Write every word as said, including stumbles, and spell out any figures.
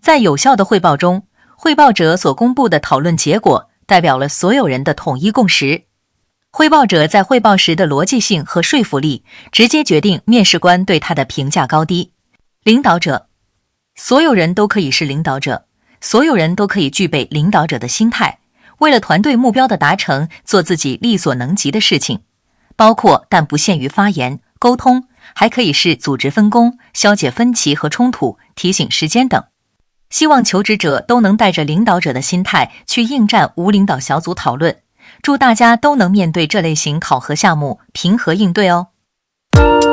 在有效的汇报中，汇报者所公布的讨论结果代表了所有人的统一共识。汇报者在汇报时的逻辑性和说服力，直接决定面试官对他的评价高低。领导者，所有人都可以是领导者，所有人都可以具备领导者的心态，为了团队目标的达成，做自己力所能及的事情，包括但不限于发言、沟通，还可以是组织分工、消解分歧和冲突、提醒时间等。希望求职者都能带着领导者的心态去应战无领导小组讨论，祝大家都能面对这类型考核项目平和应对哦。